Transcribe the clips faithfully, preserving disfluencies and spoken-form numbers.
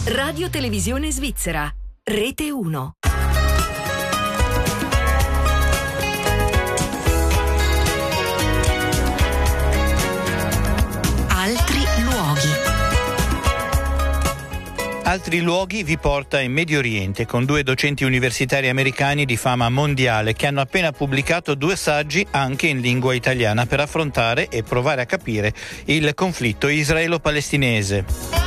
Radio Televisione Svizzera, Rete uno. Altri luoghi. Altri luoghi vi porta in Medio Oriente con due docenti universitari americani di fama mondiale che hanno appena pubblicato due saggi anche in lingua italiana per affrontare e provare a capire il conflitto israelo-palestinese.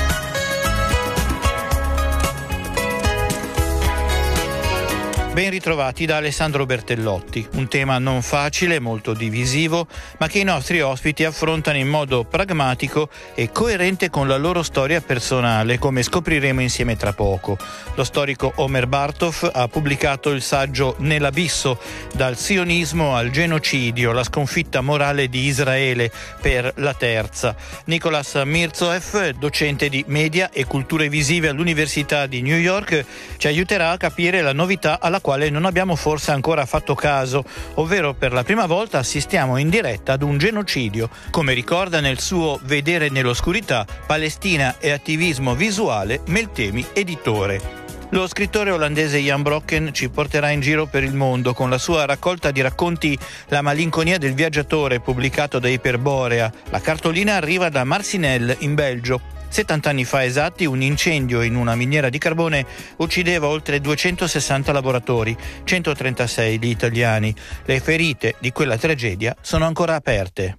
Ben ritrovati da Alessandro Bertellotti, un tema non facile, molto divisivo, ma che i nostri ospiti affrontano in modo pragmatico e coerente con la loro storia personale, come scopriremo insieme tra poco. Lo storico Omer Bartov ha pubblicato il saggio Nell'abisso, dal sionismo al genocidio, la sconfitta morale di Israele per la terza. Nicolas Mirzoeff, docente di media e culture visive all'Università di New York, ci aiuterà a capire la novità alla quale non abbiamo forse ancora fatto caso, ovvero per la prima volta assistiamo in diretta ad un genocidio, come ricorda nel suo Vedere nell'oscurità, Palestina e attivismo visuale Meltemi editore. Lo scrittore olandese Jan Brokken ci porterà in giro per il mondo con la sua raccolta di racconti La malinconia del viaggiatore, pubblicato da Iperborea. La cartolina arriva da Marcinelle in Belgio. settanta anni fa esatti un incendio in una miniera di carbone uccideva oltre duecentosessanta lavoratori, centotrentasei gli italiani. Le ferite di quella tragedia sono ancora aperte.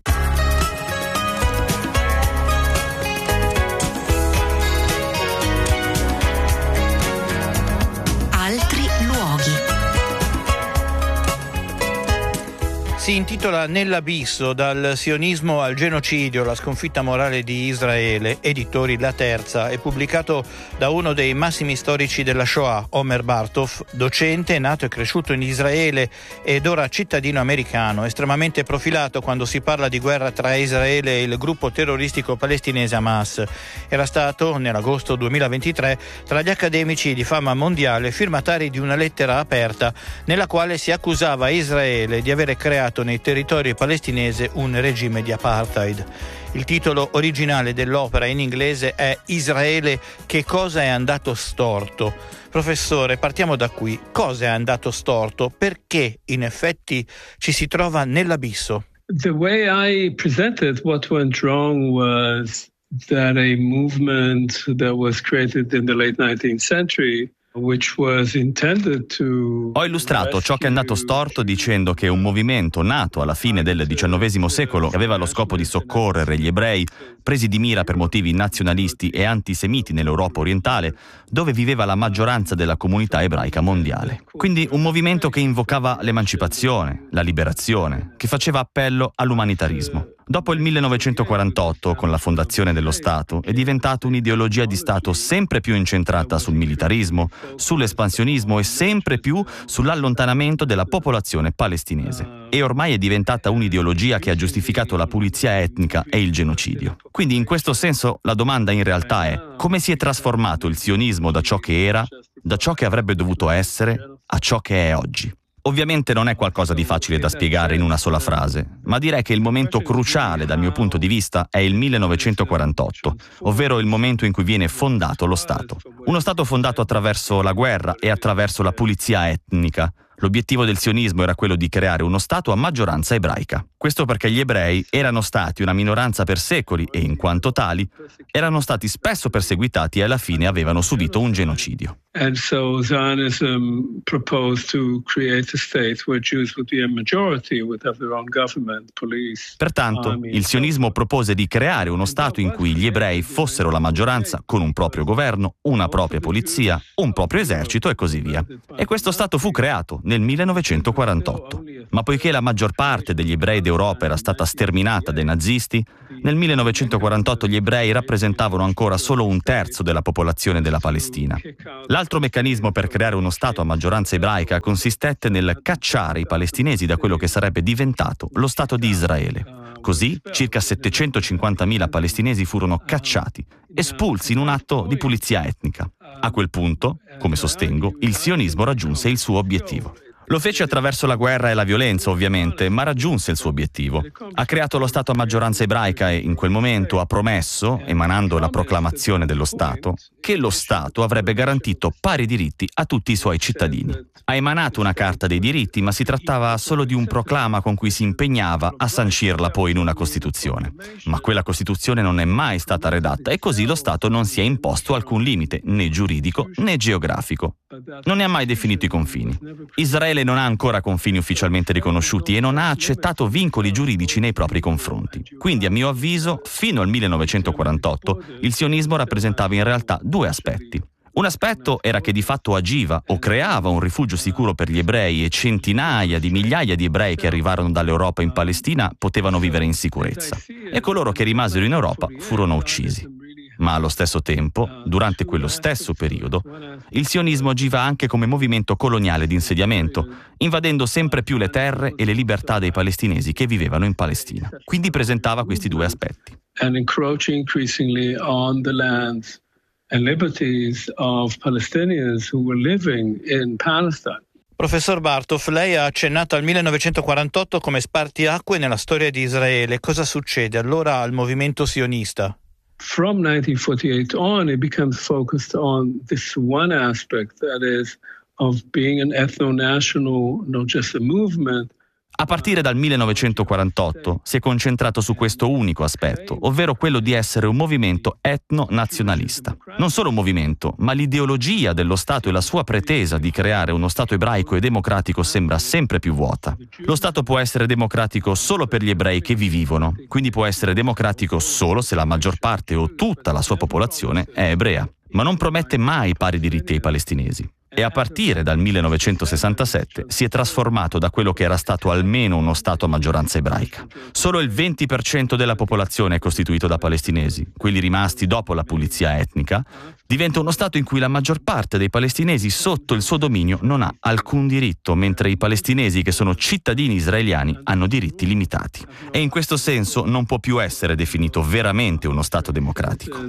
Si intitola Nell'abisso, dal sionismo al genocidio, la sconfitta morale di Israele, editori La Terza, è pubblicato da uno dei massimi storici della Shoah, Omer Bartov, docente, nato e cresciuto in Israele ed ora cittadino americano, estremamente profilato quando si parla di guerra tra Israele e il gruppo terroristico palestinese Hamas. Era stato, nell'agosto duemilaventitré, tra gli accademici di fama mondiale firmatari di una lettera aperta nella quale si accusava Israele di avere creato nei territori palestinesi un regime di apartheid. Il titolo originale dell'opera in inglese è Israele, che cosa è andato storto? Professore, partiamo da qui. Cosa è andato storto? Perché in effetti ci si trova nell'abisso? The way I presented what went wrong was that a movement that was created in the late nineteenth century, which was intended to... Ho illustrato ciò che è andato storto dicendo che un movimento nato alla fine del diciannovesimo secolo, che aveva lo scopo di soccorrere gli ebrei presi di mira per motivi nazionalisti e antisemiti nell'Europa orientale, dove viveva la maggioranza della comunità ebraica mondiale. Quindi un movimento che invocava l'emancipazione, la liberazione, che faceva appello all'umanitarismo. Dopo il millenovecentoquarantotto, con la fondazione dello Stato, è diventata un'ideologia di Stato sempre più incentrata sul militarismo, sull'espansionismo e sempre più sull'allontanamento della popolazione palestinese. E ormai è diventata un'ideologia che ha giustificato la pulizia etnica e il genocidio. Quindi in questo senso la domanda in realtà è: come si è trasformato il sionismo da ciò che era, da ciò che avrebbe dovuto essere, a ciò che è oggi? Ovviamente non è qualcosa di facile da spiegare in una sola frase, ma direi che il momento cruciale dal mio punto di vista è il millenovecentoquarantotto, ovvero il momento in cui viene fondato lo Stato. Uno Stato fondato attraverso la guerra e attraverso la pulizia etnica. L'obiettivo del sionismo era quello di creare uno Stato a maggioranza ebraica. Questo perché gli ebrei erano stati una minoranza per secoli e, in quanto tali, erano stati spesso perseguitati e alla fine avevano subito un genocidio. And so Zionism proposed to create a state where Jews would be a majority, would have their own government, police. Pertanto, il sionismo propose di creare uno Stato in cui gli ebrei fossero la maggioranza, con un proprio governo, una propria polizia, un proprio esercito e così via. E questo Stato fu creato nel millenovecentoquarantotto. Ma poiché la maggior parte degli ebrei d'Europa era stata sterminata dai nazisti, nel millenovecentoquarantotto gli ebrei rappresentavano ancora solo un terzo della popolazione della Palestina. L'altro meccanismo per creare uno Stato a maggioranza ebraica consistette nel cacciare i palestinesi da quello che sarebbe diventato lo Stato di Israele. Così circa settecentocinquantamila palestinesi furono cacciati, espulsi in un atto di pulizia etnica. A quel punto, come sostengo, il sionismo raggiunse il suo obiettivo. Lo fece attraverso la guerra e la violenza, ovviamente, ma raggiunse il suo obiettivo. Ha creato lo Stato a maggioranza ebraica e in quel momento ha promesso, emanando la proclamazione dello Stato, che lo Stato avrebbe garantito pari diritti a tutti i suoi cittadini. Ha emanato una Carta dei diritti, ma si trattava solo di un proclama con cui si impegnava a sancirla poi in una Costituzione. Ma quella Costituzione non è mai stata redatta e così lo Stato non si è imposto alcun limite, né giuridico né geografico. Non ne ha mai definito i confini. Israele non ha ancora confini ufficialmente riconosciuti e non ha accettato vincoli giuridici nei propri confronti. Quindi, a mio avviso, fino al millenovecentoquarantotto, il sionismo rappresentava in realtà due aspetti. Un aspetto era che di fatto agiva o creava un rifugio sicuro per gli ebrei e centinaia di migliaia di ebrei che arrivarono dall'Europa in Palestina potevano vivere in sicurezza. E coloro che rimasero in Europa furono uccisi. Ma allo stesso tempo, durante quello stesso periodo, il sionismo agiva anche come movimento coloniale di insediamento, invadendo sempre più le terre e le libertà dei palestinesi che vivevano in Palestina. Quindi presentava questi due aspetti. And encroaching increasingly on the lands and liberties of Palestinians who were living in Palestine. Professor Bartof, lei ha accennato al millenovecentoquarantotto come spartiacque nella storia di Israele. Cosa succede allora al movimento sionista? From nineteen forty-eight on, it becomes focused on this one aspect, that is, of being an ethno-national, not just a movement. A partire dal millenovecentoquarantotto si è concentrato su questo unico aspetto, ovvero quello di essere un movimento etno-nazionalista. Non solo un movimento, ma l'ideologia dello Stato e la sua pretesa di creare uno Stato ebraico e democratico sembra sempre più vuota. Lo Stato può essere democratico solo per gli ebrei che vi vivono, quindi può essere democratico solo se la maggior parte o tutta la sua popolazione è ebrea, ma non promette mai pari diritti ai palestinesi. E a partire dal millenovecentosessantasette si è trasformato da quello che era stato almeno uno Stato a maggioranza ebraica. Solo il venti per cento della popolazione è costituito da palestinesi, quelli rimasti dopo la pulizia etnica. Diventa uno Stato in cui la maggior parte dei palestinesi sotto il suo dominio non ha alcun diritto, mentre i palestinesi che sono cittadini israeliani hanno diritti limitati. E in questo senso non può più essere definito veramente uno Stato democratico.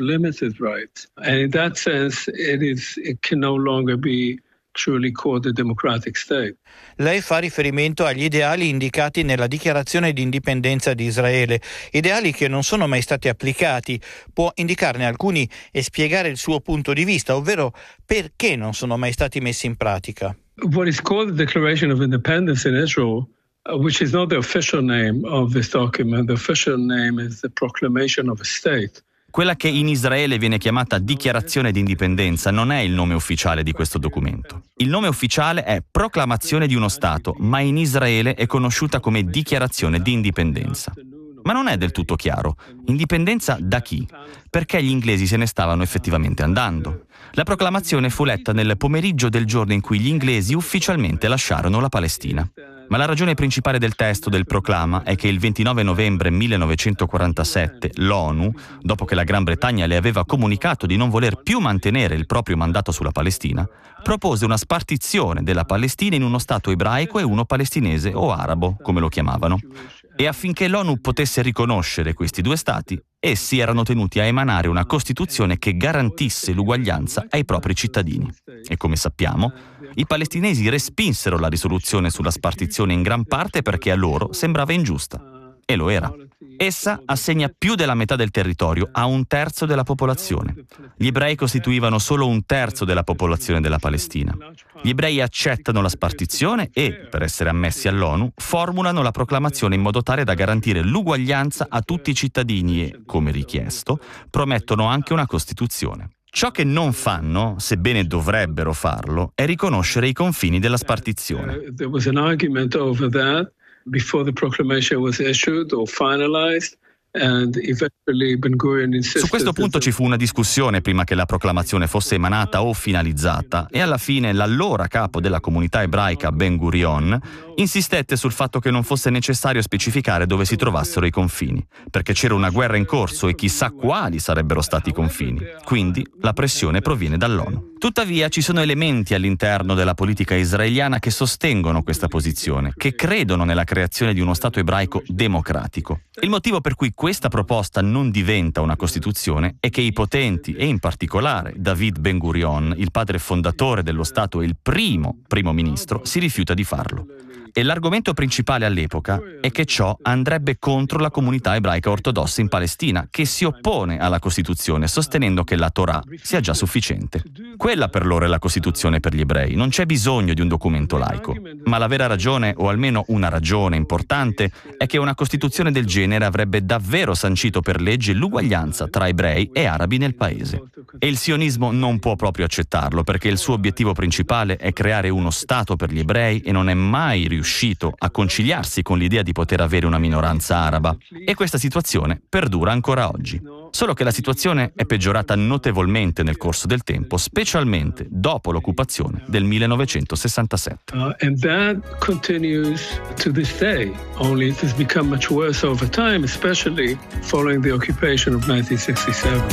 Be truly called a democratic state. Lei fa riferimento agli ideali indicati nella dichiarazione di indipendenza di Israele, ideali che non sono mai stati applicati. Può indicarne alcuni e spiegare il suo punto di vista, ovvero perché non sono mai stati messi in pratica? What is called the Declaration of Independence in Israel, uh, which is not the official name of this document. The official name is the Proclamation of a State. Quella che in Israele viene chiamata Dichiarazione di Indipendenza non è il nome ufficiale di questo documento. Il nome ufficiale è Proclamazione di uno Stato, ma in Israele è conosciuta come Dichiarazione di Indipendenza. Ma non è del tutto chiaro. Indipendenza da chi? Perché gli inglesi se ne stavano effettivamente andando. La proclamazione fu letta nel pomeriggio del giorno in cui gli inglesi ufficialmente lasciarono la Palestina. Ma la ragione principale del testo del proclama è che il ventinove novembre millenovecentoquarantasette l'ONU, dopo che la Gran Bretagna le aveva comunicato di non voler più mantenere il proprio mandato sulla Palestina, propose una spartizione della Palestina in uno Stato ebraico e uno palestinese o arabo, come lo chiamavano. E affinché l'ONU potesse riconoscere questi due stati, essi erano tenuti a emanare una Costituzione che garantisse l'uguaglianza ai propri cittadini. E come sappiamo, i palestinesi respinsero la risoluzione sulla spartizione in gran parte perché a loro sembrava ingiusta. E lo era. Essa assegna più della metà del territorio a un terzo della popolazione. Gli ebrei costituivano solo un terzo della popolazione della Palestina. Gli ebrei accettano la spartizione e, per essere ammessi all'ONU, formulano la proclamazione in modo tale da garantire l'uguaglianza a tutti i cittadini e, come richiesto, promettono anche una Costituzione. Ciò che non fanno, sebbene dovrebbero farlo, è riconoscere i confini della spartizione. There was an argument over that before the proclamation was issued or finalized. And eventually Ben Gurion insisted. Su questo punto ci fu una discussione prima che la proclamazione fosse emanata o finalizzata e alla fine l'allora capo della comunità ebraica Ben Gurion insistette sul fatto che non fosse necessario specificare dove si trovassero i confini, perché c'era una guerra in corso e chissà quali sarebbero stati i confini. Quindi la pressione proviene dall'ONU. Tuttavia ci sono elementi all'interno della politica israeliana che sostengono questa posizione, che credono nella creazione di uno Stato ebraico democratico. Il motivo per cui questa proposta non diventa una Costituzione è che i potenti, e in particolare David Ben Gurion, il padre fondatore dello Stato e il primo primo ministro, si rifiuta di farlo. E l'argomento principale all'epoca è che ciò andrebbe contro la comunità ebraica ortodossa in Palestina, che si oppone alla Costituzione, sostenendo che la Torah sia già sufficiente. Quella per loro è la Costituzione per gli ebrei, non c'è bisogno di un documento laico. Ma la vera ragione, o almeno una ragione importante, è che una Costituzione del genere avrebbe davvero sancito per legge l'uguaglianza tra ebrei e arabi nel paese. E il sionismo non può proprio accettarlo, perché il suo obiettivo principale è creare uno Stato per gli ebrei e non è mai riuscito riuscito a conciliarsi con l'idea di poter avere una minoranza araba, e questa situazione perdura ancora oggi. Solo che la situazione è peggiorata notevolmente nel corso del tempo, specialmente dopo l'occupazione del millenovecentosessantasette. Uh, and that continues to this day, only it has become much worse over time, especially following the occupation of nineteen sixty-seven.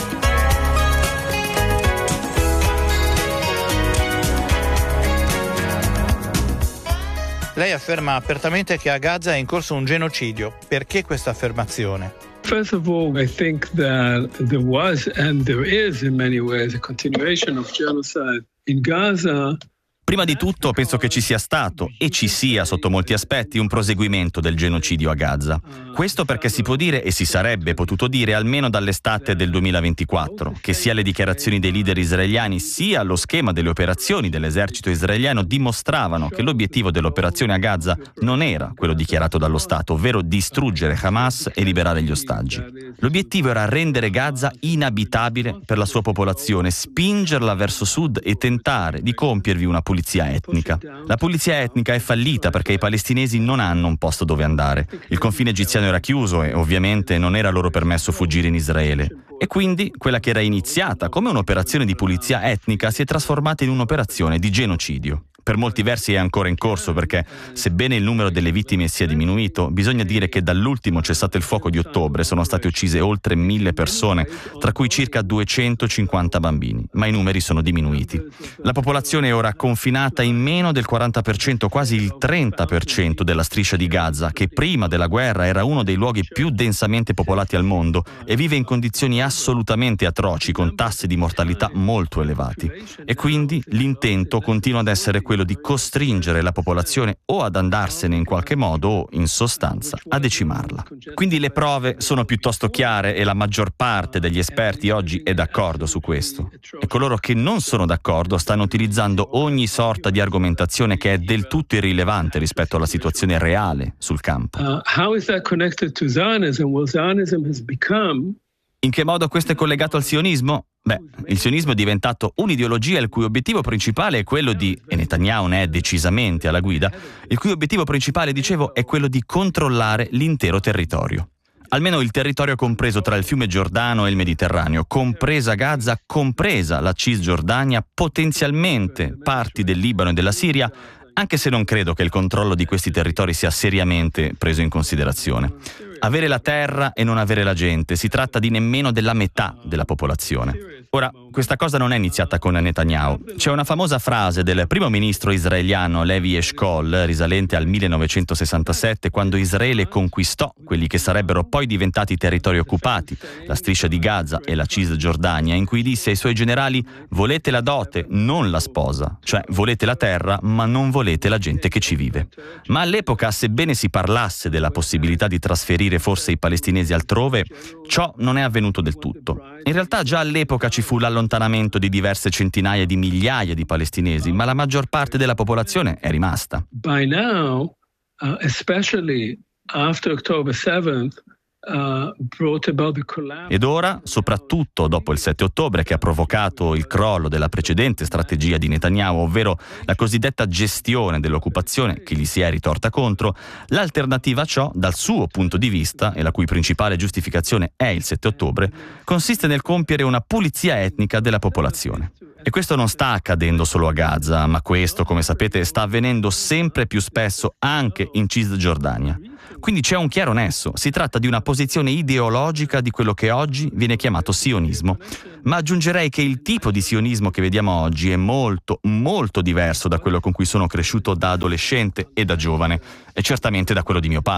Lei afferma apertamente che a Gaza è in corso un genocidio. Perché questa affermazione? First of all, I think that there was and there is in many ways a continuation of genocide in Gaza. Prima di tutto penso che ci sia stato, e ci sia sotto molti aspetti, un proseguimento del genocidio a Gaza. Questo perché si può dire, e si sarebbe potuto dire almeno dall'estate del duemilaventiquattro, che sia le dichiarazioni dei leader israeliani sia lo schema delle operazioni dell'esercito israeliano dimostravano che l'obiettivo dell'operazione a Gaza non era quello dichiarato dallo Stato, ovvero distruggere Hamas e liberare gli ostaggi. L'obiettivo era rendere Gaza inabitabile per la sua popolazione, spingerla verso sud e tentare di compiervi una pulizia etnica. La pulizia etnica è fallita perché i palestinesi non hanno un posto dove andare. Il confine egiziano era chiuso e ovviamente non era loro permesso fuggire in Israele. E quindi quella che era iniziata come un'operazione di pulizia etnica si è trasformata in un'operazione di genocidio. Per molti versi è ancora in corso perché, sebbene il numero delle vittime sia diminuito, bisogna dire che dall'ultimo cessate il fuoco di ottobre sono state uccise oltre mille persone, tra cui circa duecentocinquanta bambini, ma i numeri sono diminuiti. La popolazione è ora confinata in meno del quaranta per cento, quasi il trenta per cento della striscia di Gaza, che prima della guerra era uno dei luoghi più densamente popolati al mondo e vive in condizioni assolutamente atroci, con tassi di mortalità molto elevati. E quindi l'intento continua ad essere quello di costringere la popolazione o ad andarsene in qualche modo o, in sostanza, a decimarla. Quindi le prove sono piuttosto chiare e la maggior parte degli esperti oggi è d'accordo su questo. E coloro che non sono d'accordo stanno utilizzando ogni sorta di argomentazione che è del tutto irrilevante rispetto alla situazione reale sul campo. Uh, how is that connected to Zionism? Well, Zionism has become... In che modo questo è collegato al sionismo? Beh, il sionismo è diventato un'ideologia il cui obiettivo principale è quello di, e Netanyahu ne è decisamente alla guida, il cui obiettivo principale, dicevo, è quello di controllare l'intero territorio. Almeno il territorio compreso tra il fiume Giordano e il Mediterraneo, compresa Gaza, compresa la Cisgiordania, potenzialmente parti del Libano e della Siria, anche se non credo che il controllo di questi territori sia seriamente preso in considerazione. Avere la terra e non avere la gente, si tratta di nemmeno della metà della popolazione. Ora, questa cosa non è iniziata con Netanyahu. C'è una famosa frase del primo ministro israeliano Levi Eshkol, risalente al millenovecentosessantasette, quando Israele conquistò quelli che sarebbero poi diventati territori occupati, la striscia di Gaza e la Cisgiordania, in cui disse ai suoi generali: volete la dote, non la sposa, cioè volete la terra, ma non volete la gente che ci vive. Ma all'epoca, sebbene si parlasse della possibilità di trasferire forse i palestinesi altrove, ciò non è avvenuto del tutto. In realtà già all'epoca ci fu l'allontanamento di diverse centinaia di migliaia di palestinesi, ma la maggior parte della popolazione è rimasta. By now, uh, especially after October seventh, Uh, brought about the collapse. Ed ora, soprattutto dopo il sette ottobre, che ha provocato il crollo della precedente strategia di Netanyahu, ovvero la cosiddetta gestione dell'occupazione che gli si è ritorta contro, l'alternativa a ciò, dal suo punto di vista, e la cui principale giustificazione è il sette ottobre, consiste nel compiere una pulizia etnica della popolazione. E questo non sta accadendo solo a Gaza, ma questo, come sapete, sta avvenendo sempre più spesso anche in Cisgiordania. Quindi c'è un chiaro nesso, si tratta di una posizione ideologica di quello che oggi viene chiamato sionismo. Ma aggiungerei che il tipo di sionismo che vediamo oggi è molto, molto diverso da quello con cui sono cresciuto da adolescente e da giovane, e certamente da quello di mio padre.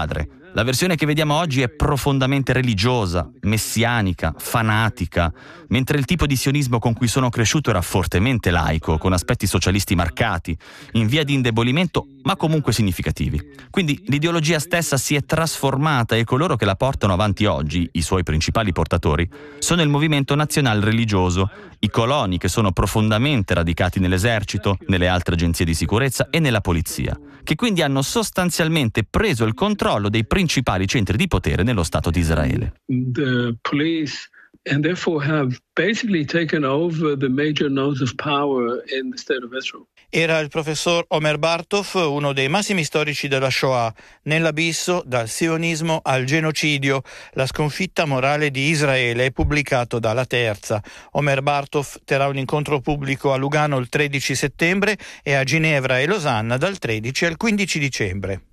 La versione che vediamo oggi è profondamente religiosa, messianica, fanatica, mentre il tipo di sionismo con cui sono cresciuto era fortemente laico, con aspetti socialisti marcati, in via di indebolimento, ma comunque significativi. Quindi l'ideologia stessa si è trasformata e coloro che la portano avanti oggi, i suoi principali portatori, sono il movimento nazional religioso, i coloni che sono profondamente radicati nell'esercito, nelle altre agenzie di sicurezza e nella polizia, che quindi hanno sostanzialmente preso il controllo dei principali centri di potere nello Stato di Israele. The police and therefore have basically taken over the major nodes of power in the state of Israel. Era il professor Omer Bartov, uno dei massimi storici della Shoah, nell'abisso dal sionismo al genocidio, la sconfitta morale di Israele, pubblicato dalla Terza. Omer Bartov terrà un incontro pubblico a Lugano il tredici settembre e a Ginevra e Losanna dal tredici al quindici dicembre.